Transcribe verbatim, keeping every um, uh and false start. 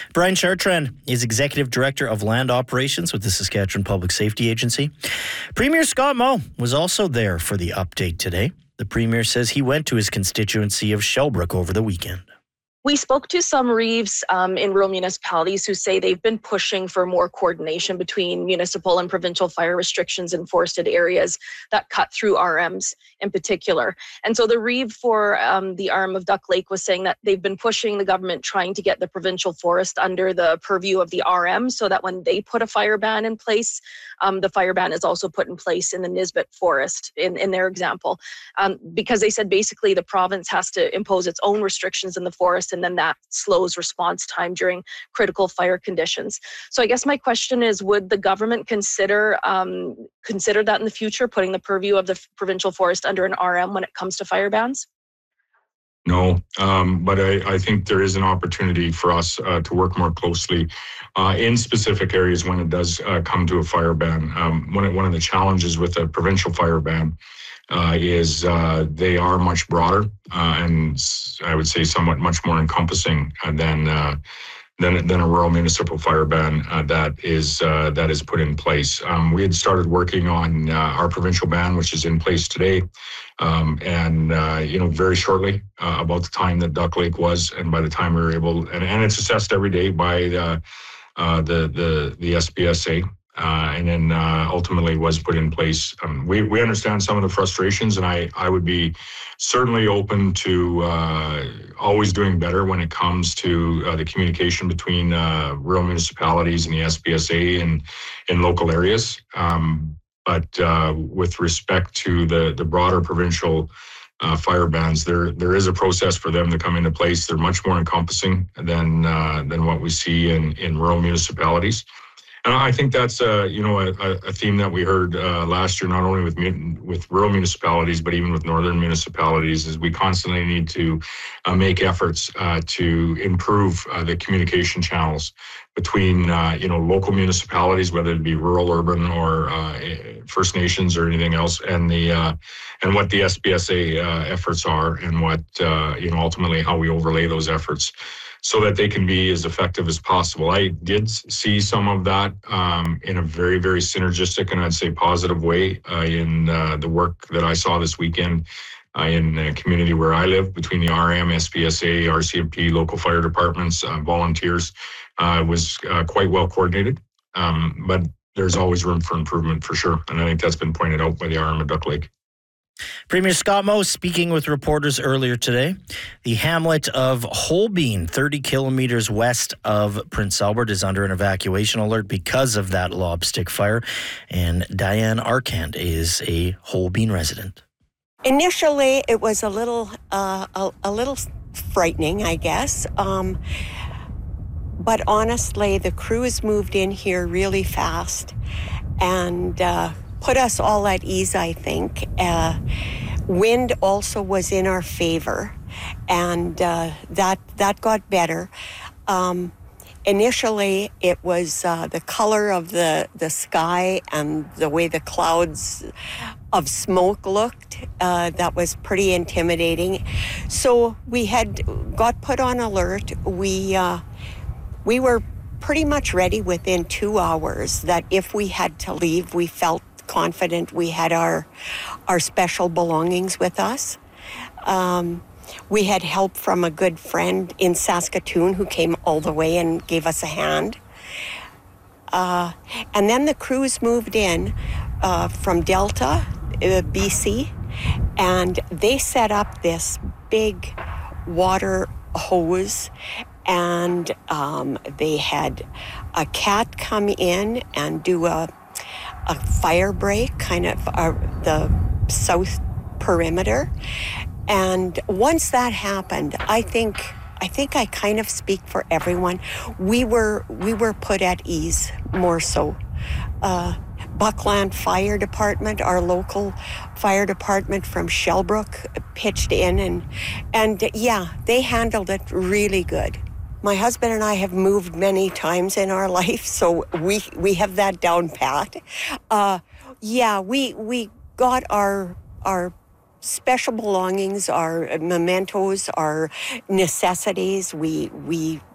Brian Chartrand is Executive Director of Land Operations with the Saskatchewan Public Safety Agency. Premier Scott Moe was also there for the update today. The Premier says he went to his constituency of Shellbrook over the weekend. We spoke to some reeves um, in rural municipalities who say they've been pushing for more coordination between municipal and provincial fire restrictions in forested areas that cut through R Ms in particular. And so the reeve for um, the arm of Duck Lake was saying that they've been pushing the government trying to get the provincial forest under the purview of the R M so that when they put a fire ban in place, um, the fire ban is also put in place in the Nisbet forest in, in their example. Um, because they said basically the province has to impose its own restrictions in the forest, and then that slows response time during critical fire conditions. So I guess my question is, would the government consider um, consider that in the future, putting the purview of the provincial forest under an R M when it comes to fire bans? No, um, but I, I think there is an opportunity for us uh, to work more closely uh, in specific areas when it does uh, come to a fire ban. Um, one, one of the challenges with a provincial fire ban Uh, is uh, they are much broader uh, and I would say somewhat much more encompassing uh, than uh, than than a rural municipal fire ban uh, that is uh, that is put in place. Um, we had started working on uh, our provincial ban, which is in place today, um, and uh, you know very shortly uh, about the time that Duck Lake was, and by the time we were able, and, and it's assessed every day by the uh, the the the S P S A. Uh, and then uh, ultimately was put in place. Um, we, we understand some of the frustrations, and I, I would be certainly open to uh, always doing better when it comes to uh, the communication between uh, rural municipalities and the S P S A and in local areas. Um, but uh, with respect to the, the broader provincial uh, fire bans, there there is a process for them to come into place. They're much more encompassing than uh, than what we see in, in rural municipalities. And I think that's uh, you know a, a theme that we heard uh, last year, not only with with rural municipalities, but even with northern municipalities, is we constantly need to uh, make efforts uh, to improve uh, the communication channels between uh, you know local municipalities, whether it be rural, urban, or uh, First Nations or anything else, and the uh, and what the S P S A uh, efforts are, and what uh, you know ultimately how we overlay those efforts, so that they can be as effective as possible. I did see some of that um, in a very, very synergistic and I'd say positive way uh, in uh, the work that I saw this weekend uh, in the community where I live, between the R M, S P S A, R C M P, local fire departments, uh, volunteers. Uh, was uh, quite well coordinated, um, but there's always room for improvement for sure. And I think that's been pointed out by the R M of Duck Lake. Premier Scott Moe speaking with reporters earlier today. The hamlet of Holbein, thirty kilometers west of Prince Albert, is under an evacuation alert because of that lobstick fire. And Diane Arcand is a Holbein resident. Initially, it was a little, uh, a, a little frightening, I guess. Um, but honestly, the crews moved in here really fast, and uh, put us all at ease, I think. Uh, wind also was in our favor, and uh, that that got better. Um, initially, it was uh, the color of the, the sky and the way the clouds of smoke looked. Uh, that was pretty intimidating. So we had got put on alert. We uh, we were pretty much ready within two hours that if we had to leave, we felt confident we had our our special belongings with us. Um, we had help from a good friend in Saskatoon who came all the way and gave us a hand. Uh, and then the crews moved in uh, from Delta, uh, B C, and they set up this big water hose, and um, they had a cat come in and do a a fire break, kind of uh, the south perimeter. And once that happened, I think I think I kind of speak for everyone. We were we were put at ease more so. Uh, Buckland Fire Department, our local fire department from Shellbrook, pitched in, and and yeah, they handled it really good. My husband and I have moved many times in our life, so we we have that down pat. Uh, yeah, we we got our our special belongings, our mementos, our necessities. We we